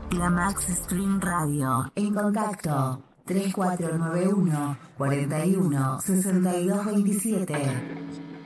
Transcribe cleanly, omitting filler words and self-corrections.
La Max Stream Radio. En contacto 3491 41 62 27.